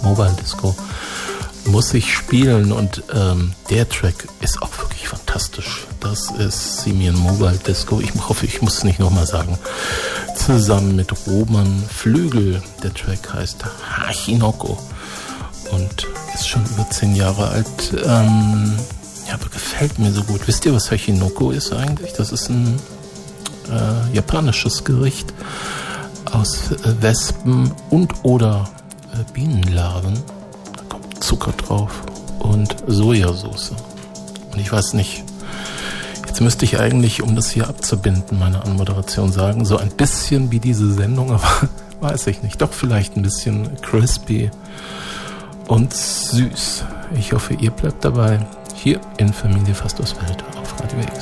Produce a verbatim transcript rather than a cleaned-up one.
Mobile Disco, muss ich spielen. Und ähm, der Track ist auch wirklich fantastisch. Das ist Simian Mobile Disco. Ich hoffe, ich muss es nicht nochmal sagen. Zusammen mit Roman Flügel. Der Track heißt Hachinoko und ist schon über zehn Jahre alt. Ähm, ja, aber gefällt mir so gut. Wisst ihr, was Hachinoko ist eigentlich? Das ist ein äh, japanisches Gericht aus äh, Wespen und oder äh, Bienenlarven. Da kommt Zucker drauf und Sojasauce. Und ich weiß nicht, jetzt müsste ich eigentlich, um das hier abzubinden, meine Anmoderation sagen, so ein bisschen wie diese Sendung, aber weiß ich nicht. Doch vielleicht ein bisschen crispy und süß. Ich hoffe, ihr bleibt dabei. Hier in Familie Fast aus Welt auf Radio X.